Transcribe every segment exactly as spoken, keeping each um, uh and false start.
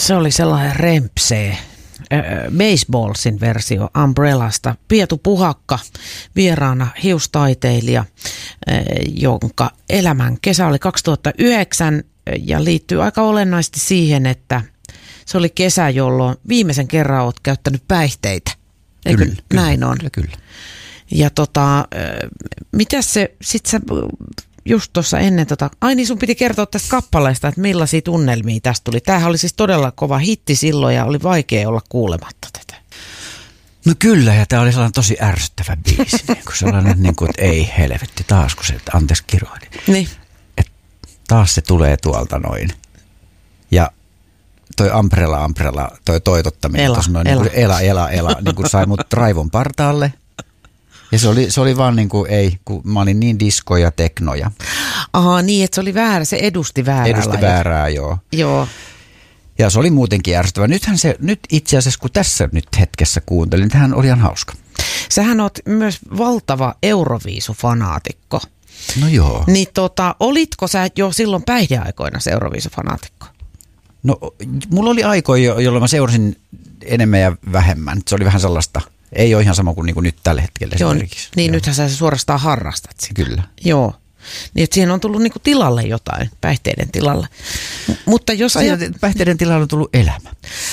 Se oli sellainen rempsee. Baseballsin versio Umbrellasta. Pietu Puhakka, vieraana hiustaiteilija, jonka elämän kesä oli kaksituhattayhdeksän ja liittyy aika olennaisesti siihen, että se oli kesä, jolloin viimeisen kerran olet käyttänyt päihteitä. Eikö kyllä, näin on? Kyllä, kyllä. Ja tota, mitäs se, sit sä just tuossa ennen tota, ai niin sun piti kertoa tästä kappaleesta, että millaisia tunnelmia tästä tuli. Tämähän oli siis todella kova hitti silloin ja oli vaikea olla kuulematta tätä. No kyllä, ja tämä oli sellainen tosi ärsyttävä biisi, niin kuin sellainen, niin kuin, että ei helvetti, taas kun se, anteeksi kiroili. Niin. Että taas se tulee tuolta noin. Ja toi Umbrella, Umbrella, toi toitottaminen, ela, noin, ela. Niin kuin, ela, ela, ela, niin kuin sai mut raivon partaalle. Ja se oli, se oli vaan niin kuin, ei, kun mä olin niin disko ja teknoja. Aha, niin, että se oli väärä, se edusti väärää. Edusti lajia. väärää, joo. Joo. Ja se oli muutenkin ärsyttävä. Nythän se, nyt itse asiassa kun tässä nyt hetkessä kuuntelin, niin tämähän oli ihan hauska. Sähän oot myös valtava Euroviisufanaatikko. No joo. Niin tota, olitko sä jo silloin päihdeaikoina se Euroviisufanaatikko? No mulla oli aikoja, jolloin mä seurasin enemmän ja vähemmän. Se oli vähän sellaista, ei ole ihan sama kuin, niin kuin nyt tällä hetkellä Joo, esimerkiksi. niin joo. Nythän sä suorastaan harrastat sitä. Kyllä. Joo. Niin, että siihen on tullut niinku tilalle jotain, päihteiden tilalle. M- mutta jos ajat... Päihteiden tilalle on tullut elämä.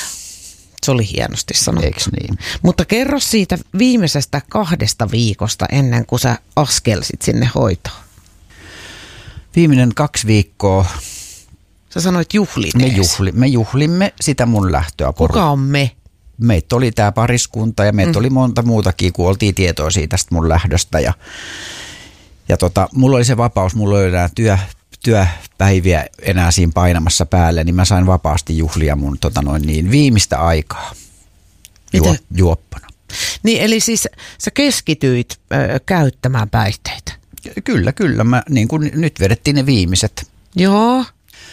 Se oli hienosti sanottu. Eiks niin? Mutta kerro siitä viimeisestä kahdesta viikosta ennen kuin sä askelsit sinne hoitoon. Viimeinen kaksi viikkoa. Sä sanoit juhlineesi. Me, juhli, me juhlimme sitä mun lähtöä. Kuka on me? Meitä oli tää pariskunta ja meitä mm. oli monta muutakin, kun oltiin tietoisia tästä mun lähdöstä. Ja, ja tota, mulla oli se vapaus, mulla oli enää työ, työpäiviä enää siinä painamassa päälle, niin mä sain vapaasti juhlia mun tota noin niin, viimeistä aikaa juo, juoppana. Niin eli siis sä keskityit ö, käyttämään päihteitä? Kyllä, kyllä. Mä, niin kun nyt vedettiin ne viimeiset. Joo.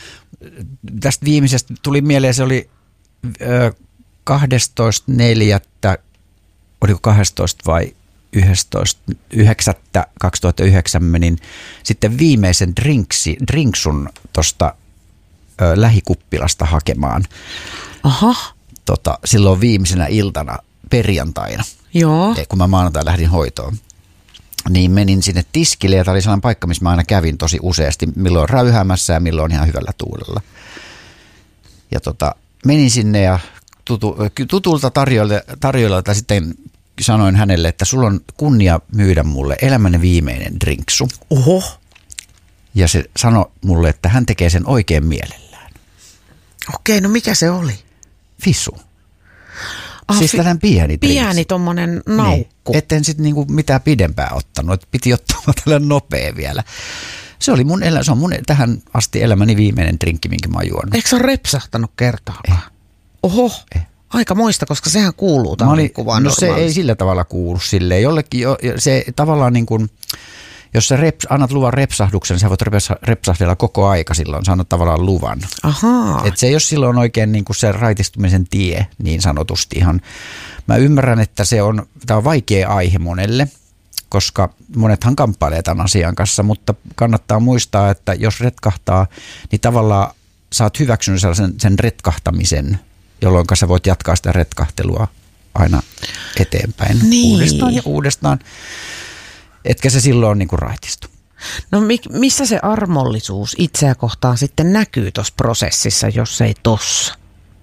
Tästä viimeisestä tuli mieleen, se oli ö, kahdestoista neljättä, oliko kahdestoista vai yhdestoista yhdeksättä kaksituhattayhdeksän menin sitten viimeisen drinksi, drinksun tuosta lähikuppilasta hakemaan. Aha. Tota, silloin viimeisenä iltana perjantaina, Joo. kun mä maanantai lähdin hoitoon. Niin menin sinne tiskille ja tämä oli sellainen paikka, missä mä aina kävin tosi useasti, milloin räyhäämässä ja milloin ihan hyvällä tuulella. Ja tota, menin sinne ja tutu, tutulta tarjoilijalta sitten sanoin hänelle, että sulla on kunnia myydä mulle elämäni viimeinen drinksu. Oho. Ja se sanoi mulle, että hän tekee sen oikein mielellään. Okei, no mikä se oli? Fisu. Ah, siis fi- tällainen pieni drinksu. Pieni tommonen naukku. Niin. Etten sitten niinku mitään pidempää ottanut, että piti ottaa tällainen nopea vielä. Se oli mun, elä, se on mun tähän asti elämäni viimeinen drinkki, minkä mä oon juonut. Eikö sä ole repsahtanut kertaakaan? Eh. Oho. Eh. Aika moista, koska sehän kuuluu Mä olin, taudikuvaan no se ei sillä tavalla kuulu silleen. Jollekin jo, se tavallaan niin kuin, jos sä reps, annat luvan repsahduksen, sä voit repsa, repsahdella koko aika silloin, sä annat tavallaan luvan. Ahaa. Et se ei ole silloin oikein niin kuin se raitistumisen tie, niin sanotusti ihan. Mä ymmärrän, että se on, tää on vaikea aihe monelle, koska monethan kamppailee tämän asian kanssa, mutta kannattaa muistaa, että jos retkahtaa, niin tavallaan sä oot hyväksynyt sellaisen sen retkahtamisen, jolloin sä voit jatkaa sitä retkahtelua aina eteenpäin niin. uudestaan ja uudestaan. Etkä se silloin niin kuin raitistu. No mi- missä se armollisuus itseä kohtaan sitten näkyy tuossa prosessissa, jos ei tossa?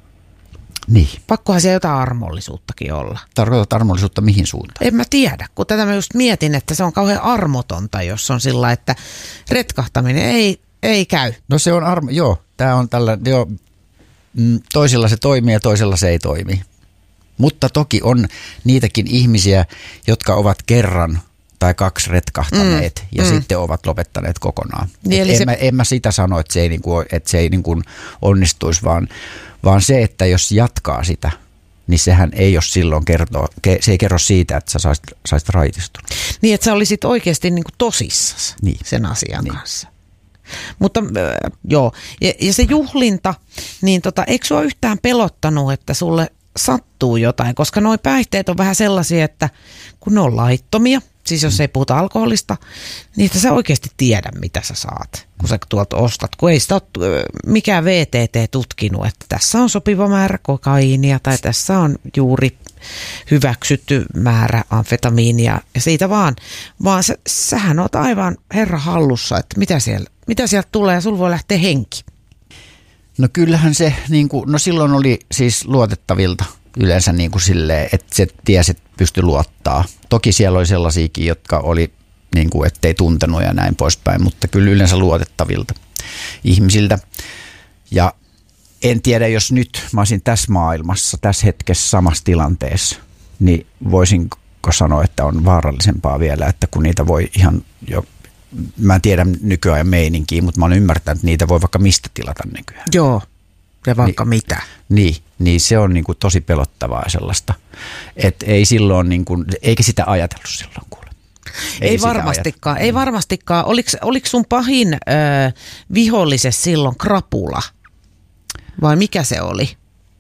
Niin. Pakkohan siellä jotain armollisuuttakin olla. Tarkoitat armollisuutta mihin suuntaan? En mä tiedä, kun tätä mä just mietin, että se on kauhean armotonta, jos on sillä, että retkahtaminen ei, ei käy. No se on armo, joo, tää on tällä, joo, toisella se toimii ja toisella se ei toimi. Mutta toki on niitäkin ihmisiä, jotka ovat kerran tai kaksi retkahtaneet mm, ja mm. sitten ovat lopettaneet kokonaan. Niin, en, se... mä, en mä sitä sano, että se ei, niinku, että se ei niinku onnistuisi, vaan, vaan se, että jos jatkaa sitä, niin sehän ei ole silloin kertoa, se ei kerro siitä, että sä saisit, saisit raitistunut. Niin, että sä olisit oikeasti niinku tosissasi niin. sen asian niin. kanssa. Mutta äh, joo, ja, ja se juhlinta, niin tota, eikö sua yhtään pelottanut, että sulle sattuu jotain? Koska nuo päihteet on vähän sellaisia, että kun ne on laittomia, siis jos ei puhuta alkoholista, niin että sä oikeasti tiedä, mitä sä saat, kun sä tuolta ostat. Kun ei sitä ole mikään V T T tutkinut, että tässä on sopiva määrä kokaiinia tai tässä on juuri hyväksytty määrä amfetamiinia ja siitä vaan, vaan sä, sähän oot aivan herra hallussa, että mitä, siellä, mitä sieltä tulee ja sulla voi lähteä henki. No kyllähän se, niin kuin, no silloin oli siis luotettavilta yleensä niin kuin silleen, että se tiesi, että pystyi luottaa. Toki siellä oli sellaisiakin, jotka oli niin kuin, ettei tuntenut ja näin poispäin, mutta kyllä yleensä luotettavilta ihmisiltä. Ja en tiedä, jos nyt mä olisin tässä maailmassa, tässä hetkessä samassa tilanteessa, niin voisinko sanoa, että on vaarallisempaa vielä, että kun niitä voi ihan jo, mä en tiedä nykyajan meininkiä, mutta mä olen ymmärtänyt, että niitä voi vaikka mistä tilata nykyään. Joo, ja vaikka niin, mitä. Niin, niin se on niin kuin tosi pelottavaa sellaista, että ei silloin, niin kuin, eikä sitä ajatellut silloin kuule. Ei, ei varmastikaan, ajatellut. ei varmastikaan. Oliko, oliko sun pahin ö, vihollisesi silloin krapula? Vai mikä se oli?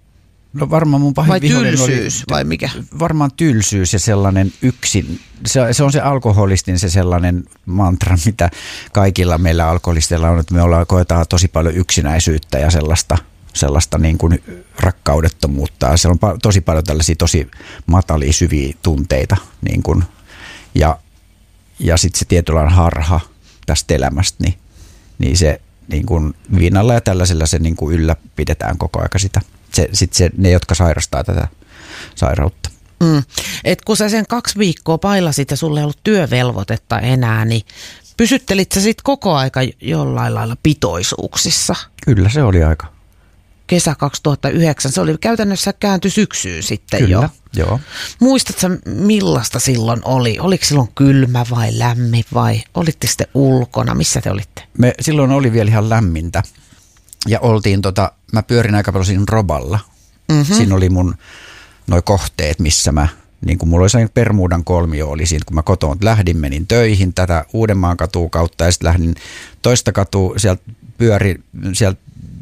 No varmaan mun pahin vai vihollinen tylsyys, oli, vai mikä? Varmaan tylsyys ja sellainen yksin. Se, se on se alkoholistin se sellainen mantra, mitä kaikilla meillä alkoholisteilla on, että me ollaan, koetaan tosi paljon yksinäisyyttä ja sellaista, sellaista niin kuin rakkaudettomuutta. Siellä on tosi paljon tällaisia tosi matalia, syviä tunteita. Niin kuin, ja ja sitten se tietynlainen harha tästä elämästä, niin, niin se niin kuin viinalla ja tällaisella se niin kuin ylläpidetään koko aika sitä. Se, sit se, ne, jotka sairastaa tätä sairautta. Mm. Et kun sä sen kaksi viikkoa pailasit ja sulle ei ollut työvelvoitetta enää, niin pysyttelit sä sit koko aika jollain lailla pitoisuuksissa? Kyllä se oli aika. Kesä kaksituhattayhdeksän, se oli käytännössä kääntyi syksyyn sitten. Kyllä, jo. joo. Muistatko millaista silloin oli? Oliko silloin kylmä vai lämmin vai olitte sitten ulkona? Missä te olitte? Me silloin oli vielä ihan lämmintä ja oltiin tota, mä pyörin aika paljon siinä Roballa. Mm-hmm. Siinä oli mun noi kohteet, missä mä, niin kuin mulla oli sellainen Permuudan kolmio oli siinä, kun mä kotoon lähdin, menin töihin tätä Uudenmaan katua kautta ja sitten lähdin toista katua, sieltä pyörin, sieltä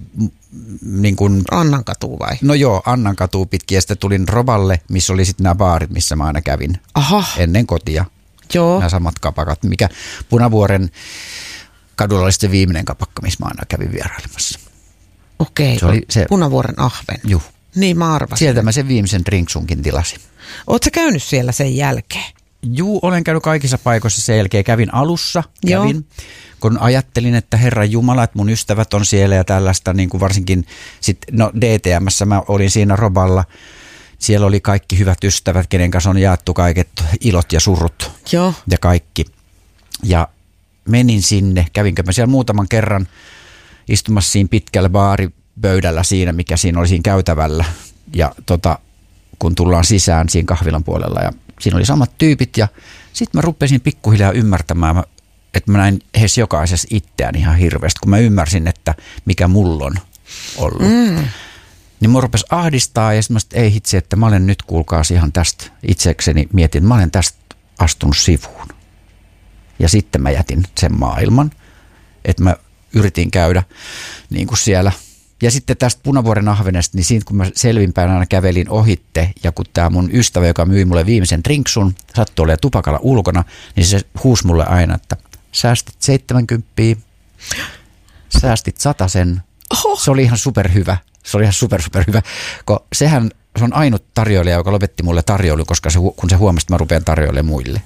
niin kuin, Annan katu vai? No joo, Annan katu pitkin ja sitten tulin Roballe, missä oli sitten nämä baarit, missä mä aina kävin. Aha. Ennen kotia. Joo. Nämä samat kapakat, mikä Punavuoren kadulla oli sitten viimeinen kapakka, missä mä aina kävin vierailemassa. Okei, se oli se Punavuoren ahven. Juh. Niin mä arvasin. Sieltä mä sen viimeisen drinksunkin tilasin. Ootko sä käynyt siellä sen jälkeen? Juu, olen käynyt kaikissa paikoissa sen jälkeen. Kävin alussa, kävin, Joo. kun ajattelin, että Herran Jumala, että mun ystävät on siellä ja tällaista, niin kuin varsinkin sit, no D T M:ssä mä olin siinä Roballa. Siellä oli kaikki hyvät ystävät, kenen kanssa on jaettu kaiket ilot ja surut. Joo. Ja kaikki. Ja menin sinne, kävinkö mä siellä muutaman kerran istumassa siinä pitkällä baaripöydällä siinä, mikä siinä oli siinä käytävällä. Ja tota, kun tullaan sisään siinä kahvilan puolella ja siinä oli samat tyypit ja sitten mä rupesin pikkuhiljaa ymmärtämään, että mä näin heissä jokaisessa itseään ihan hirveästi, kun mä ymmärsin, että mikä mulla on ollut. Mm. Niin mä rupesi ahdistaa ja sitten mä sit, ei hitse, että mä olen nyt kuulkaas ihan tästä itsekseni mietin, että mä olen tästä astunut sivuun. Ja sitten mä jätin sen maailman, että mä yritin käydä niin kuin siellä. Ja sitten tästä Punavuoren ahvenesta, niin siitä kun mä selvinpäin aina kävelin ohitte, ja kun tämä mun ystävä, joka myi mulle viimeisen drinksun, sattui olemaan tupakalla ulkona, niin se huusi mulle aina, että säästit seitsemänkymppiä, säästit satasen. Oho. Se oli ihan superhyvä. Se oli ihan super, super hyvä, kun sehän se on ainut tarjoilija, joka lopetti mulle tarjoilun, koska se, kun se huomasi, että mä rupean tarjoilemaan muille.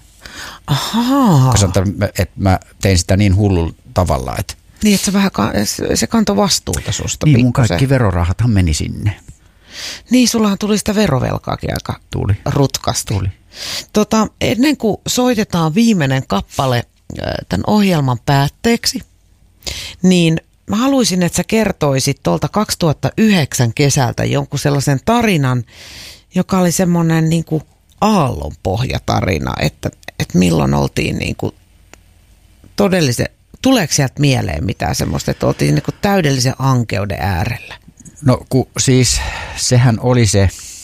Ahaa. Koska että mä tein sitä niin hullulla tavalla, että niin, että se vähän se kantoi vastuuta susta. Niin, mun kaikki verorahathan meni sinne. Niin, sullahan tuli sitä verovelkaakin aika tuli. rutkasti. Tuli. Tota, ennen kuin soitetaan viimeinen kappale tämän ohjelman päätteeksi, niin mä haluaisin, että sä kertoisit tuolta kaksituhattayhdeksän kesältä jonkun sellaisen tarinan, joka oli semmoinen niin kuin aallonpohjatarina, että, että milloin oltiin niin kuin todellisen. Tuleeko sieltä mieleen mitään semmoista, että oltiin niin kuin täydellisen ankeuden äärellä? No kun siis sehän oli se,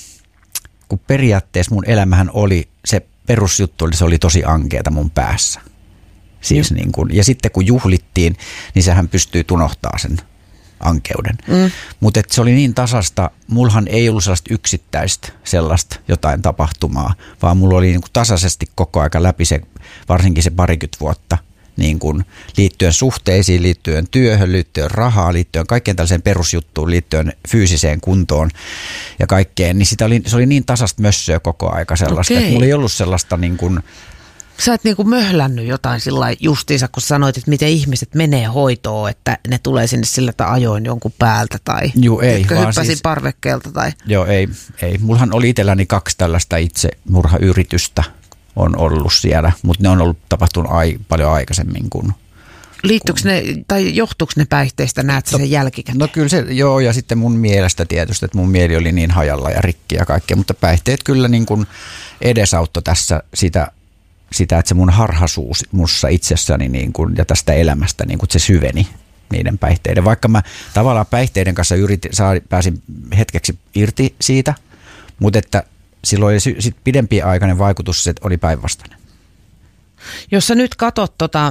kun periaatteessa mun elämähän oli, se perusjuttu oli, se oli tosi ankeata mun päässä. Siis niin kun, ja sitten kun juhlittiin, niin sehän pystyy unohtaa sen ankeuden. Mm. Mutta se oli niin tasasta, mullahan ei ollut sellaista yksittäistä sellaista jotain tapahtumaa, vaan mulla oli niin kuin tasaisesti koko aika läpi se, varsinkin se parikymmentä vuotta, niin kuin liittyen suhteisiin, liittyen työhön, liittyen rahaan, liittyen kaikkeen tällaiseen perusjuttuun, liittyen fyysiseen kuntoon ja kaikkeen, niin sitä oli, se oli niin tasasta mössöä koko aika sellaista, okay. Että mulla ei ollut sellaista niin kuin... Sä et niinku möhlännyt jotain sillä justiinsa, kun sanoit, että miten ihmiset menee hoitoon, että ne tulee sinne sillä, että ajoin jonkun päältä tai Juu, ei, hyppäsin siis, parvekkeelta. Tai... Joo, ei, ei. Mullahan oli itselläni kaksi tällaista itsemurhayritystä on ollut siellä, mutta ne on ollut tapahtunut ai, paljon aikaisemmin kuin... Liittyykö ne, tai johtuuko ne päihteistä, näet no, sen jälkikäteen? No kyllä se, joo, ja sitten mun mielestä tietysti, että mun mieli oli niin hajalla ja rikki ja kaikkea, mutta päihteet kyllä niin kuin edesauttoi tässä sitä, sitä, että se mun harhaisuus mussa itsessäni niin kuin, ja tästä elämästä, niin kuin se syveni niiden päihteiden. Vaikka mä tavallaan päihteiden kanssa yritin, saa, pääsin hetkeksi irti siitä, mutta että silloin oli sit pidempiaikainen vaikutus, se oli päinvastainen. Jos sä nyt katot tota...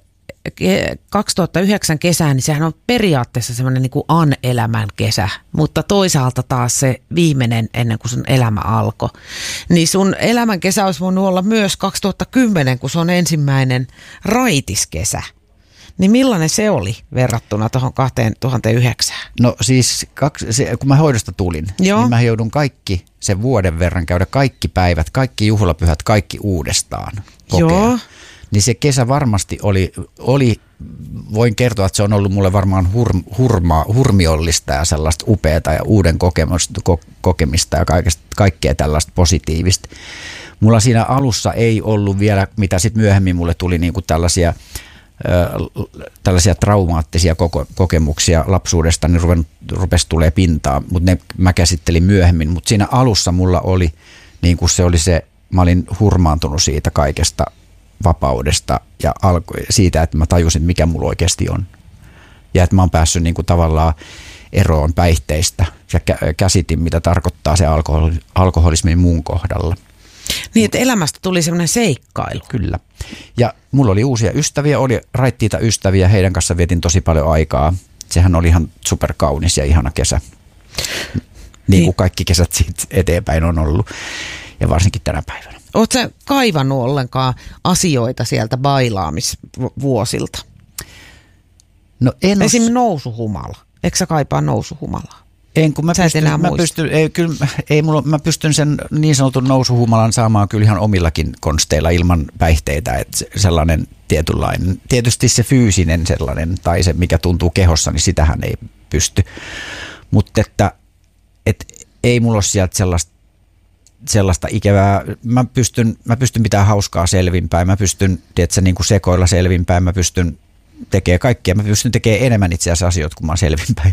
kaksituhattayhdeksän kesää, niin sehän on periaatteessa semmoinen niin kuin an-elämän kesä, mutta toisaalta taas se viimeinen ennen kuin sun elämä alkoi. Niin sun elämän kesä olisi voinut olla myös kaksituhattakymmenen, kun se on ensimmäinen raitiskesä. Niin millainen se oli verrattuna tuohon kaksituhattayhdeksän? No siis, kaksi, se, kun mä hoidosta tulin, Joo. niin mä joudun kaikki sen vuoden verran käydä kaikki päivät, kaikki juhlapyhät, kaikki uudestaan kokea. Joo. Niin se kesä varmasti oli, oli, voin kertoa, että se on ollut mulle varmaan hur, hurma, hurmiollista ja sellaista upeata ja uuden kokemusta, ko, kokemista ja kaikesta, kaikkea tällaista positiivista. Mulla siinä alussa ei ollut vielä, mitä sitten myöhemmin mulle tuli niinku tällaisia, ö, tällaisia traumaattisia koko, kokemuksia lapsuudesta, niin ruven, rupesi tulee pintaan, mutta ne mä käsittelin myöhemmin. Mutta siinä alussa mulla oli, niin kuin se oli se, mä olin hurmaantunut siitä kaikesta vapaudesta ja alkoi siitä, että mä tajusin, mikä mulla oikeasti on. Ja että mä oon päässyt niin kuin tavallaan eroon päihteistä ja käsitin, mitä tarkoittaa se alkohol, alkoholismi muun kohdalla. Niin, että elämästä tuli semmoinen seikkailu. Kyllä. Ja mulla oli uusia ystäviä, oli raittiita ystäviä, heidän kanssa vietin tosi paljon aikaa. Sehän oli ihan superkaunis ja ihana kesä. Niin, niin kuin kaikki kesät siitä eteenpäin on ollut. Ja varsinkin tänä päivänä. Oletko sä kaivannut ollenkaan asioita sieltä bailaamisvuosilta? No en Esimerkiksi nousuhumala. Eikö sä kaipaa nousuhumalaa? En, kun mä pystyn, mä pystyn, ei, kyllä, ei mulla, mä pystyn sen niin sanotun nousuhumalan saamaan kyllä ihan omillakin konsteilla ilman päihteitä. Että sellainen tietynlainen, tietysti se fyysinen sellainen tai se mikä tuntuu kehossa, niin sitähän ei pysty. Mutta että et, ei mulla ole sieltä sellaista sellaista ikävää, mä pystyn, mä pystyn pitämään hauskaa selvinpäin, mä pystyn tiedätkö, niin kuin sekoilla selvinpäin, mä pystyn tekemään kaikkea, mä pystyn tekemään enemmän itse asiassa asioita, kun mä oon selvinpäin.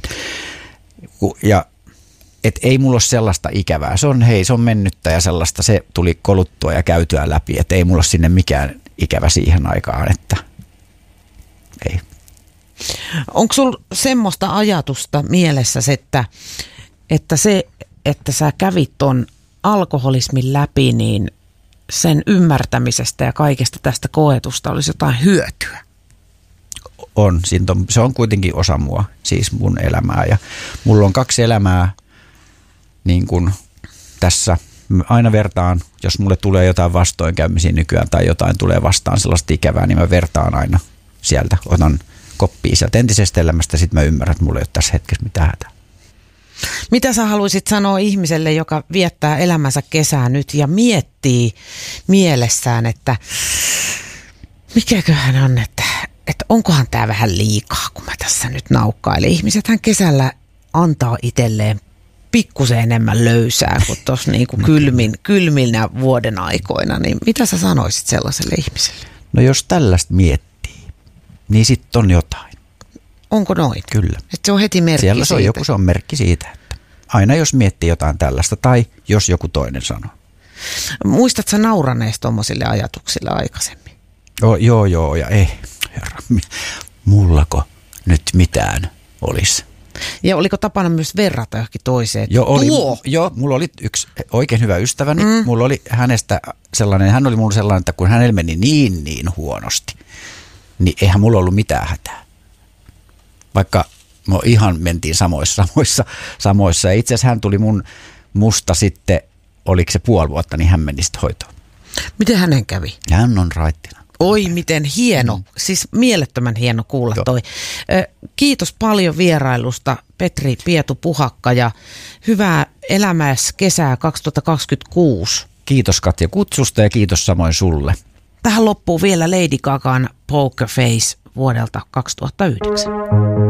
Ja et ei mulla ole sellaista ikävää, se on hei, se on mennyttä ja sellaista, se tuli koluttua ja käytyä läpi, että ei mulla ole sinne mikään ikävä siihen aikaan, että ei. Onko sulla semmoista ajatusta mielessäsi, että, että se, että sä kävit ton alkoholismin läpi, niin sen ymmärtämisestä ja kaikesta tästä koetusta olisi jotain hyötyä? On, se on kuitenkin osa mua, siis mun elämää. Ja mulla on kaksi elämää niin kuin tässä. Aina vertaan, jos mulle tulee jotain vastoinkäymisiä nykyään tai jotain tulee vastaan sellaista ikävää, niin mä vertaan aina sieltä, otan koppia sieltä entisestä elämästä, sitten mä ymmärrän, että mulla ei ole tässä hetkessä mitään hätää. Mitä sä haluaisit sanoa ihmiselle, joka viettää elämänsä kesää nyt ja miettii mielessään, että mikäköhän on, että, että onkohan tämä vähän liikaa, kun mä tässä nyt naukkailen. Ihmisethän kesällä antaa itselleen pikkusen enemmän löysää kuin tuossa niinku kylmin, kylminä vuoden aikoina. Niin mitä sä sanoisit sellaiselle ihmiselle? No jos tällaista miettii, niin sitten on jotain. Onko noin? Kyllä. Että se on heti merkki Siellä se on siitä. joku, se on merkki siitä, että aina jos miettii jotain tällaista tai jos joku toinen sanoo. Muistatko sä nauraneesta tuommoisille ajatuksille aikaisemmin? Oh, joo, joo, ja ei, herra, mullako nyt mitään olisi? Ja oliko tapana myös verrata johonkin toiseen? Joo, oli, joo, mulla oli yksi oikein hyvä ystäväni, mm. mulla oli hänestä sellainen, hän oli mulla sellainen, että kun hänellä meni niin niin huonosti, niin eihän mulla ollut mitään hätää. Vaikka me ihan mentiin samoissa, samoissa, samoissa. Ja itse asiassa hän tuli mun musta sitten, oliko se puoli vuotta, niin hän meni sitten hoitoon. Miten hänen kävi? Hän on raittina. Oi, miten hieno. Mm. Siis mielettömän hieno kuulla Joo. toi. Kiitos paljon vierailusta, Petri Pietu-Puhakka, ja hyvää elämäs kesää kaksituhattakaksikymmentäkuusi. Kiitos Katja kutsusta ja kiitos samoin sulle. Tähän loppuu vielä Lady Gagan Poker Face vuodelta kaksituhattayhdeksän.